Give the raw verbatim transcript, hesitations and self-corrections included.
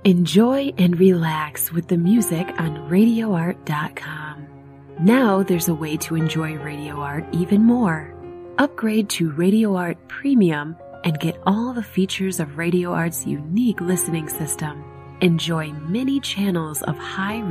Enjoy and relax with the music on radio art dot com. Now there's a way to enjoy Radio Art even more. Upgrade to Radio Art Premium and get all the features of Radio Art's unique listening system. Enjoy many channels of high